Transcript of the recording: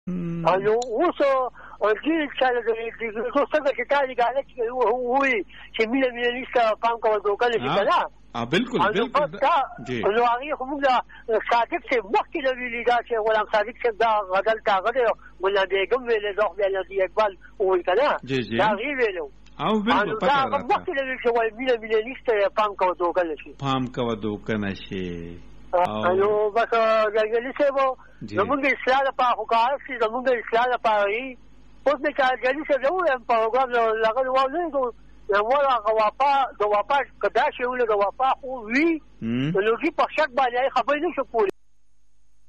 نو اوس دې چې زه څنګه چې تاسو غواړئ چې وې چې مینه نشته پام کوو دوکه نشي کنه بالکل جی نو هغه کوم دا صادق سے مخکې د ویلي دا چې غلام صادق سے دا غدل تاغه ولا بیگم ویلې زخ بیا نه اقبال وې کنه دا غي ویلو او بالکل پتا راځه مخکې د چې وای مینه نشته پام کوو دوکه نشي نو بس جلګلی سے وو زمونږ اسلام په حقوق سي زمونږ اسلام په ای اوس نه جلګلی سے وو په پروګرام لګل وو نه ولا غواپا کدا شی ول غواپا خو وی نو کی په شک باندې خبرې نشو کولای